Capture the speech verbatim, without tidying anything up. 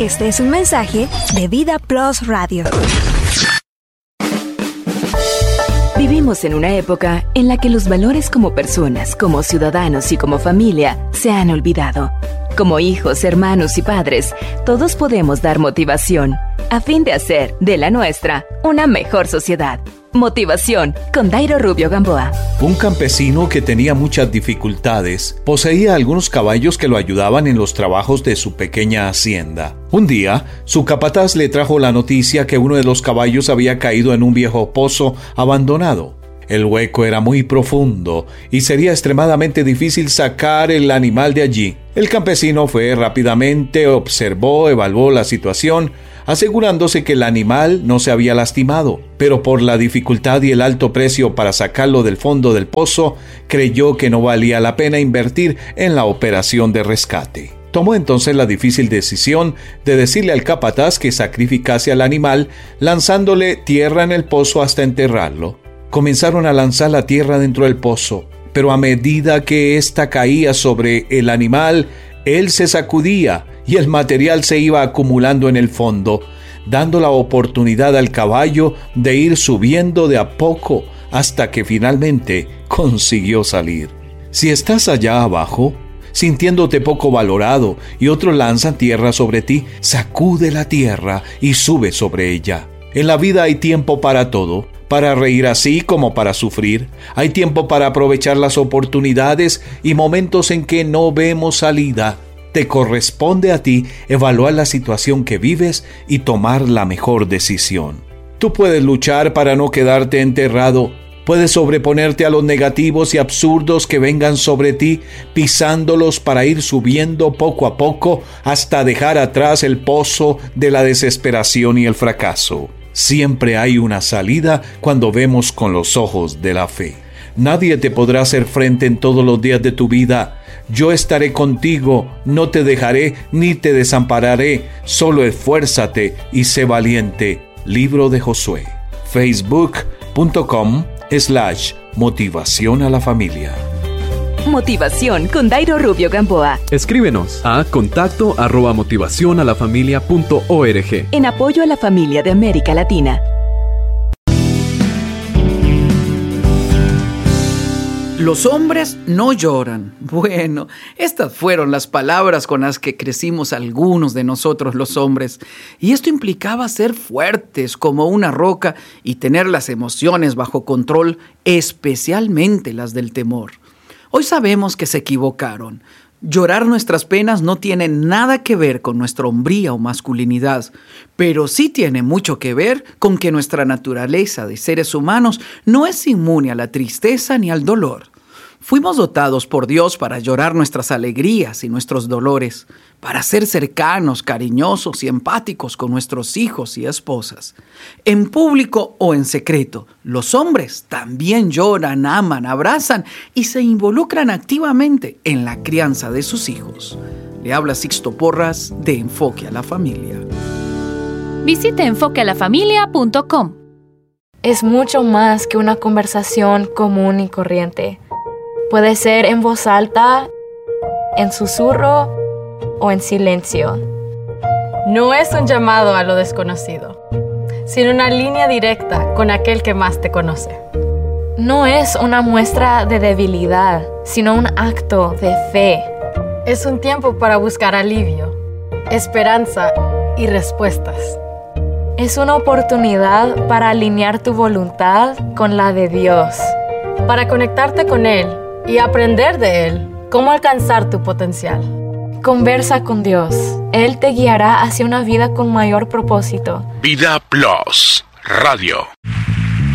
Este es un mensaje de Vida Plus Radio. Vivimos en una época en la que los valores como personas, como ciudadanos y como familia se han olvidado. Como hijos, hermanos y padres, todos podemos dar motivación a fin de hacer de la nuestra una mejor sociedad. Motivación con Dairo Rubio Gamboa. Un campesino que tenía muchas dificultades poseía algunos caballos que lo ayudaban en los trabajos de su pequeña hacienda. Un día, su capataz le trajo la noticia que uno de los caballos había caído en un viejo pozo abandonado. El hueco era muy profundo y sería extremadamente difícil sacar el animal de allí. El campesino fue rápidamente, observó, evaluó la situación, asegurándose que el animal no se había lastimado, pero por la dificultad y el alto precio para sacarlo del fondo del pozo, creyó que no valía la pena invertir en la operación de rescate. Tomó entonces la difícil decisión de decirle al capataz que sacrificase al animal, lanzándole tierra en el pozo hasta enterrarlo. Comenzaron a lanzar la tierra dentro del pozo, pero a medida que ésta caía sobre el animal, él se sacudía y el material se iba acumulando en el fondo, dando la oportunidad al caballo de ir subiendo de a poco hasta que finalmente consiguió salir. Si estás allá abajo, sintiéndote poco valorado y otros lanzan tierra sobre ti, sacude la tierra y sube sobre ella. En la vida hay tiempo para todo, para reír así como para sufrir. Hay tiempo para aprovechar las oportunidades y momentos en que no vemos salida. Te corresponde a ti evaluar la situación que vives y tomar la mejor decisión. Tú puedes luchar para no quedarte enterrado. Puedes sobreponerte a los negativos y absurdos que vengan sobre ti, pisándolos para ir subiendo poco a poco hasta dejar atrás el pozo de la desesperación y el fracaso. Siempre hay una salida cuando vemos con los ojos de la fe. Nadie te podrá hacer frente en todos los días de tu vida. Yo estaré contigo, no te dejaré ni te desampararé. Solo esfuérzate y sé valiente. Libro de Josué. Facebook.com slash motivación a la familia. Motivación con Dairo Rubio Gamboa. Escríbenos a contacto arroba motivación a la familia punto org. En apoyo a la familia de América Latina. Los hombres no lloran. Bueno, estas fueron las palabras con las que crecimos algunos de nosotros los hombres. Y esto implicaba ser fuertes como una roca y tener las emociones bajo control, especialmente las del temor. Hoy sabemos que se equivocaron. Llorar nuestras penas no tiene nada que ver con nuestra hombría o masculinidad, pero sí tiene mucho que ver con que nuestra naturaleza de seres humanos no es inmune a la tristeza ni al dolor. Fuimos dotados por Dios para llorar nuestras alegrías y nuestros dolores, para ser cercanos, cariñosos y empáticos con nuestros hijos y esposas. En público o en secreto, los hombres también lloran, aman, abrazan y se involucran activamente en la crianza de sus hijos. Le habla Sixto Porras de Enfoque a la Familia. Visite enfoque a la familia punto com. Es mucho más que una conversación común y corriente. Puede ser en voz alta, en susurro o en silencio. No es un llamado a lo desconocido, sino una línea directa con aquel que más te conoce. No es una muestra de debilidad, sino un acto de fe. Es un tiempo para buscar alivio, esperanza y respuestas. Es una oportunidad para alinear tu voluntad con la de Dios. Para conectarte con Él y aprender de Él cómo alcanzar tu potencial. Conversa con Dios. Él te guiará hacia una vida con mayor propósito. Vida Plus Radio.